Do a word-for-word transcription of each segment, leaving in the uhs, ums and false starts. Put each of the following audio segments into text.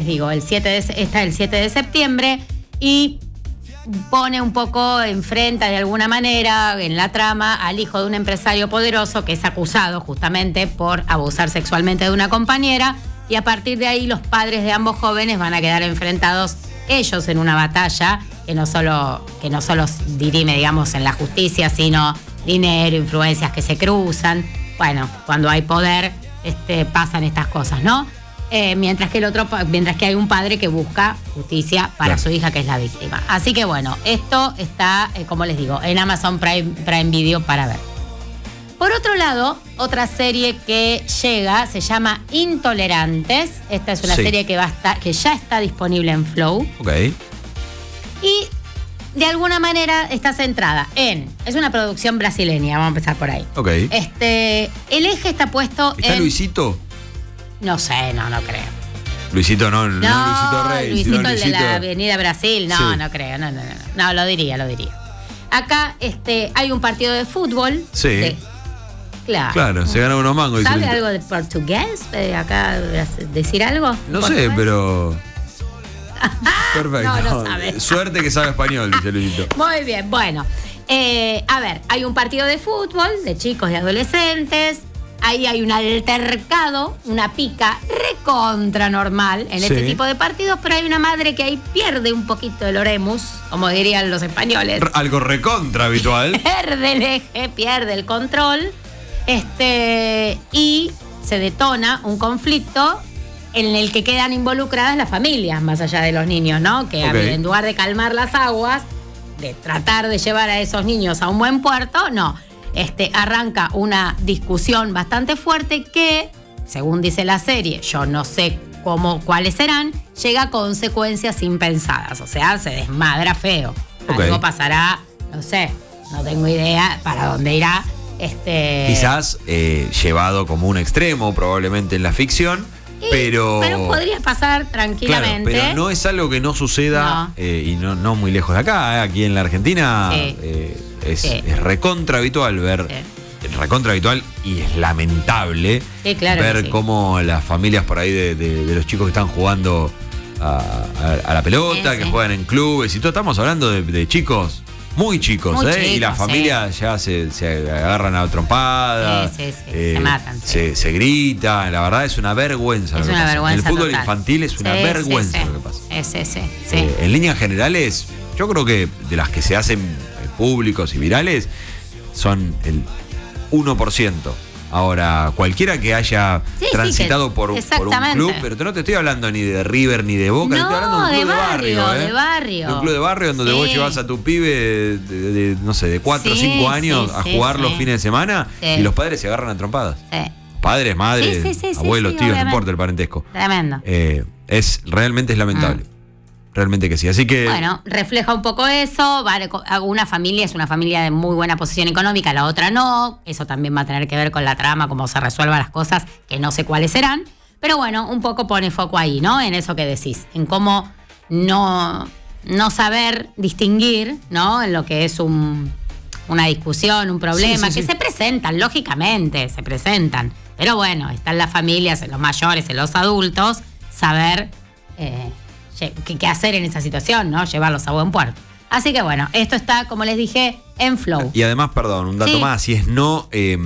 digo, el siete de, está el siete de septiembre y pone un poco, enfrenta de alguna manera en la trama al hijo de un empresario poderoso que es acusado justamente por abusar sexualmente de una compañera, y a partir de ahí los padres de ambos jóvenes van a quedar enfrentados ellos en una batalla que no solo, que no solo dirime, digamos, en la justicia, sino dinero, influencias que se cruzan. Bueno, cuando hay poder, este, pasan estas cosas, ¿no? Eh, mientras que el otro, mientras que hay un padre que busca justicia para claro. su hija, que es la víctima. Así que bueno, esto está, eh, como les digo, en Amazon Prime, Prime Video para ver. Por otro lado, otra serie que llega se llama Intolerantes. Esta es una sí. serie que va a estar, que ya está disponible en Flow. Ok. Y de alguna manera está centrada en, es una producción brasileña, vamos a empezar por ahí. Ok. Este, el eje está pusto ¿Está en... Luisito? No sé, no, no creo. Luisito no, no, no Luisito Rey. Luisito, sino el Luisito de la Avenida Brasil, no, sí. no creo, no, no, no, no, no, lo diría, lo diría. Acá este, hay un partido de fútbol. Sí. De, claro. Claro, se ganan unos mangos. ¿Sabe algo de portugués? Eh, acá, ¿decir algo? No sé, pero... Perfecto. No, no sabe. Suerte que sabe español, dice Luisito. Muy bien, bueno. Eh, a ver, hay un partido de fútbol de chicos y adolescentes. Ahí hay un altercado, una pica recontra normal en sí. este tipo de partidos, pero hay una madre que ahí pierde un poquito el oremus, como dirían los españoles. Algo recontra habitual. Pierde el eje, pierde el control, este, y se detona un conflicto en el que quedan involucradas las familias, más allá de los niños, ¿no? Que okay. en lugar de calmar las aguas, de tratar de llevar a esos niños a un buen puerto, no. Este, arranca una discusión bastante fuerte que, según dice la serie, yo no sé cómo, cuáles serán, llega a consecuencias impensadas. O sea, se desmadra feo. Okay. Algo pasará, no sé, no tengo idea para dónde irá. Este... Quizás eh, llevado como un extremo, probablemente en la ficción. Y, pero, pero podría pasar tranquilamente. Claro, pero no es algo que no suceda no. Eh, y no, no muy lejos de acá. Eh, aquí en la Argentina sí. eh, es, sí. es recontra habitual ver, sí. recontra habitual y es lamentable sí, claro ver sí. cómo las familias por ahí de, de, de los chicos que están jugando a, a, a la pelota, sí, que sí. juegan en clubes y todo. Estamos hablando de, de chicos muy chicos, muy ¿eh? Chicos, y las familias sí. ya se, se agarran a trompadas, sí, sí, sí. Eh, se matan, sí. se, se gritan, la verdad es una vergüenza. Es lo que una pasa. vergüenza. El fútbol total. infantil es una sí, vergüenza sí, sí. lo que pasa. Sí, sí, sí. Eh, en líneas generales, yo creo que de las que se hacen públicos y virales son el uno por ciento. Ahora, cualquiera que haya sí, transitado sí, que, por, por un club, pero no te estoy hablando ni de River ni de Boca, no, estoy hablando de un club de, de barrio, barrio ¿eh? de barrio. De un club de barrio donde sí. vos llevas a tu pibe de, de, de no sé, de cuatro o sí, cinco años sí, a jugar sí, los sí. fines de semana sí. y los padres se agarran a trompadas. Sí. Padres, madres, sí, sí, sí, abuelos, sí, sí, tíos, obviamente. No importa el parentesco. Tremendo. Eh, es, realmente es lamentable. Mm. Realmente que sí, así que... Bueno, refleja un poco eso, una familia es una familia de muy buena posición económica, la otra no, eso también va a tener que ver con la trama, cómo se resuelvan las cosas, que no sé cuáles serán, pero bueno, un poco pone foco ahí, ¿no? En eso que decís, en cómo no, no saber distinguir, ¿no? En lo que es un, una discusión, un problema, sí, sí, que sí. se presentan, lógicamente, se presentan, pero bueno, están las familias, en los mayores, en los adultos, saber... Eh, ¿Qué, qué hacer en esa situación, ¿no? Llevarlos a buen puerto. Así que bueno, esto está, como les dije, en Flow. Y además, perdón, un dato sí. más, y es no, eh,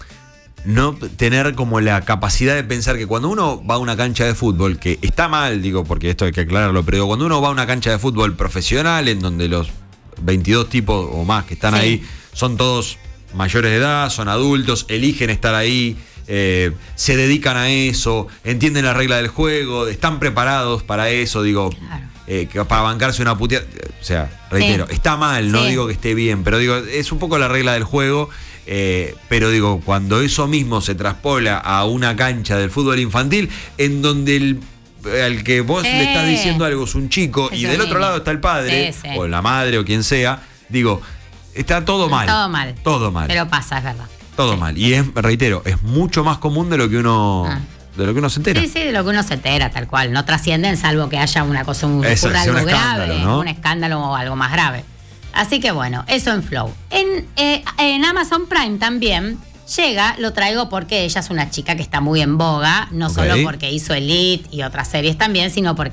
no tener como la capacidad de pensar que cuando uno va a una cancha de fútbol, que está mal, digo, porque esto hay que aclararlo, pero cuando uno va a una cancha de fútbol profesional, en donde los veintidós tipos o más que están sí. ahí son todos mayores de edad, son adultos, eligen estar ahí, Eh, se dedican a eso, entienden la regla del juego, están preparados para eso, digo, claro. eh, para bancarse una puteada. O sea, reitero, sí. está mal, no sí. digo que esté bien, pero digo, es un poco la regla del juego, eh, pero digo, cuando eso mismo se traspola a una cancha del fútbol infantil, en donde el al que vos sí. le estás diciendo algo es un chico, es y del otro lado está el padre, sí, sí. o la madre, o quien sea, digo, está todo mal. Todo mal. Todo mal. Pero pasa, es verdad. Todo sí. mal. Y es, reitero, es mucho más común de lo que uno ah. de lo que uno se entera. Sí, sí, de lo que uno se entera, tal cual. No trascienden salvo que haya una cosa, un, eso, ocurra algo un grave, ¿no? un escándalo o algo más grave. Así que bueno, eso en Flow. En, eh, en Amazon Prime también llega, lo traigo porque ella es una chica que está muy en boga, no okay. solo porque hizo Elite y otras series también, sino porque